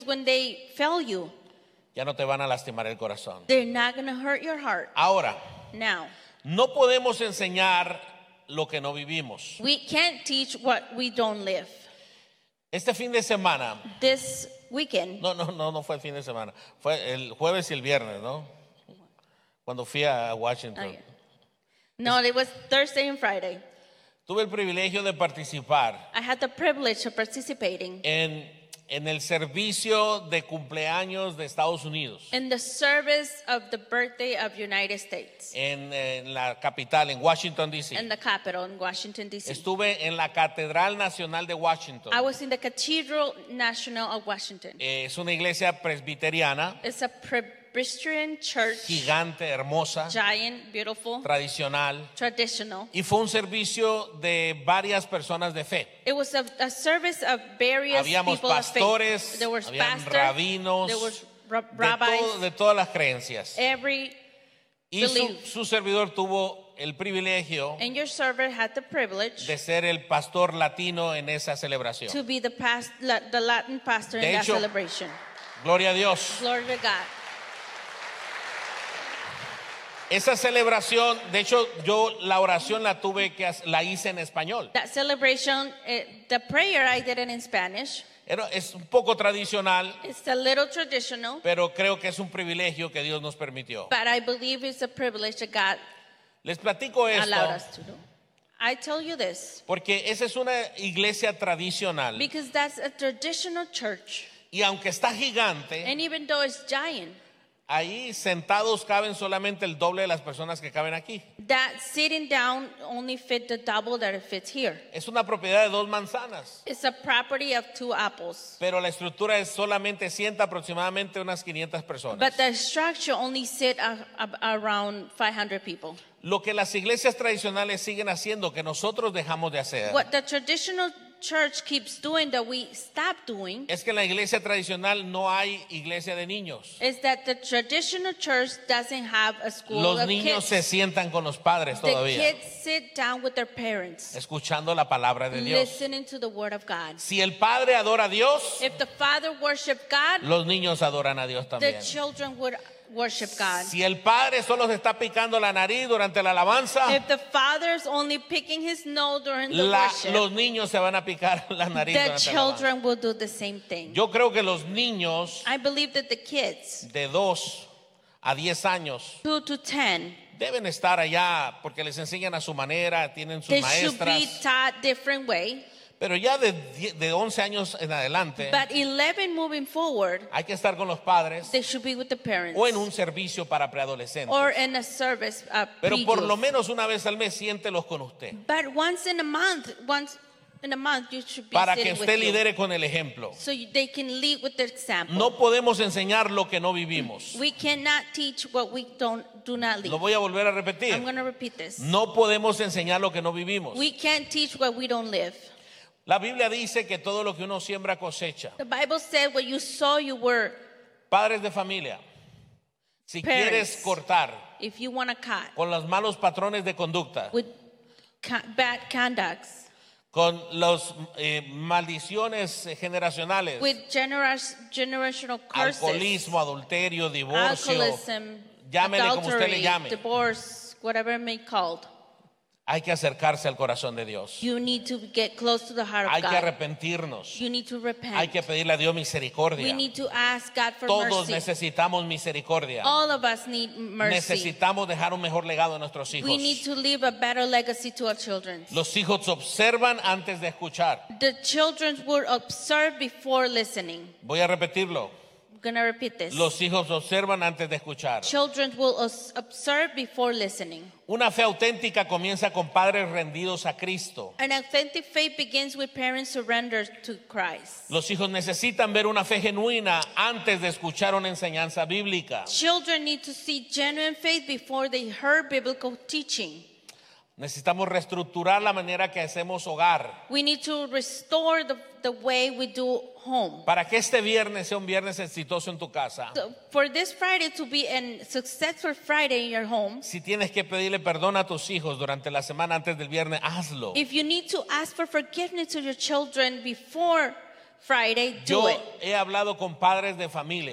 when they fail you, ya no te van a lastimar el corazón. they're not going to hurt your heart. Ahora, Now, no podemos enseñar lo que no vivimos. we can't teach what we don't live. Este fin de semana, This weekend, no fue el fin de semana, fue el jueves y el viernes, ¿no? Cuando fui a Washington. oh, yeah. No, it was Thursday and Friday. Tuve el privilegio de participar I had the privilege of participating en el servicio de cumpleaños de Estados Unidos, in the service of the birthday of United States en la capital, en Washington, D.C. in the capital in Washington, D.C. Estuve en la Catedral Nacional de Washington. I was in the Cathedral National of Washington. Es una iglesia presbiteriana, It's a Presbyterian church, gigante, hermosa, giant, beautiful, tradicional. traditional. Y fue un servicio de varias personas de fe. It was a service of various Habíamos people of pastores, faith. There was habían pastors, rabinos, there was rabbis, de todas las creencias. every Y belief. su servidor tuvo el privilegio And your servant had the privilege de ser el pastor latino en esa celebración. to be the Latin pastor De in that hecho, celebration. Gloria a Dios. Glory to God. Esa celebración, de hecho, yo la oración la hice en español. That celebration, the prayer I did it in Spanish. Es un poco tradicional, It's a little traditional, pero creo que es un privilegio que Dios nos permitió. but I believe it's a privilege that God Les platico allowed esto us to do. I tell you this porque esa es una iglesia tradicional because that's a traditional church, y aunque está gigante, and even though it's giant, ahí sentados caben solamente el doble de las personas que caben aquí. that sitting down only fit the double that it fits here. Es una propiedad de 2 manzanas, It's a property of 2 apples, pero la estructura es solamente sienta aproximadamente unas 500 personas. but the structure only sit around 500 people. Lo que las iglesias tradicionales siguen haciendo, que nosotros dejamos de hacer, What the traditional church keeps doing that we stop doing es que en la iglesia tradicional no hay iglesia de niños. is that the traditional church doesn't have a school Los of niños se kids. sientan con los padres The todavía, kids sit down with their parents, escuchando la palabra de Dios. listening to the word of God. Si el padre adora a Dios, If the father worshiped God, los niños adoran a Dios the también. children would worship God. Si el padre solo se está picando la nariz durante la alabanza, If the father's only picking his nose during the worship, los niños se van a picar la nariz the durante la alabanza. children will do the same thing. Yo creo que los niños I believe that the kids, de 2 a 10 años 2 to 10, deben estar allá porque les enseñan a su manera, tienen sus they should be maestras. taught different way. Pero ya de 11 años en adelante, But 11 moving forward, hay que estar con los padres they should be with the parents o en un servicio para preadolescentes. or in a service Pero por lo pre-youth. menos una vez al mes siéntelos con usted, But once in a month you should be para que sitting usted with you, lidere con el ejemplo. so they can lead with the example. No podemos enseñar lo que no vivimos. We cannot teach what we do not Lo live. voy a volver a I'm repetir. going to repeat this. No podemos enseñar lo que no vivimos. We can't teach what we don't live. La Biblia dice que todo lo que uno siembra cosecha. The Bible said what you sow you were. Padres de familia, si Parents. quieres cortar If you want to cut con los malos patrones de conducta, with bad conducts, con las maldiciones generacionales, with generational curses, alcoholismo, adulterio, divorcio, alcoholism, llámele como usted le adultery, llame, divorce, whatever it may be called, hay que acercarse al corazón de Dios. you need to get close to the heart of Hay que God. arrepentirnos. You need to repent. Hay que pedirle a Dios We misericordia. need to ask God for Todos mercy. necesitamos misericordia. All of us need mercy. Necesitamos dejar un mejor legado a nuestros We need hijos. to leave a better legacy to our children. Los hijos observan antes de escuchar. The children will observe before listening. Voy a repetirlo. I'm going to repeat this. Los hijos observan antes de escuchar. Children will observe before listening. Una fe auténtica comienza con padres rendidos a Cristo. An authentic faith begins with parents surrendered to Christ. Los hijos necesitan ver una fe genuina antes de escuchar una enseñanza bíblica. Children need to see genuine faith before they heard biblical teaching. Necesitamos reestructurar la manera que hacemos hogar We need to restore the way we do home. para que este viernes sea un viernes exitoso en tu casa. So for this Friday to be a successful Friday in your home, Si tienes que pedirle perdón a tus hijos durante la semana antes del viernes, hazlo. if you need to ask for forgiveness to your children before Friday, do Yo it. he hablado con padres de familia.